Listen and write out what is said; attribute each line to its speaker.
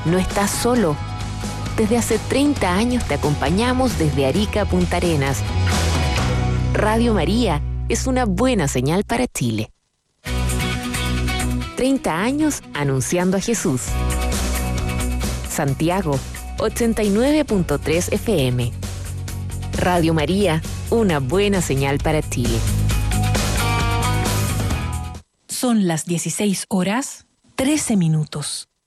Speaker 1: No estás solo. Desde hace 30 años te acompañamos desde Arica a Punta Arenas. Radio María es una buena señal para Chile. 30 años anunciando a Jesús. Santiago, 89.3 FM. Radio María, una buena señal para Chile.
Speaker 2: Son las 16 horas, 13 minutos.